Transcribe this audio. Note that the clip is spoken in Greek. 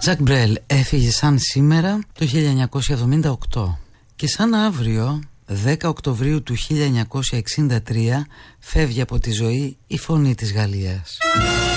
Ζακ Μπρέλ έφυγε σαν σήμερα το 1978 και σαν αύριο 10 Οκτωβρίου του 1963 φεύγει από τη ζωή η φωνή της Γαλλίας.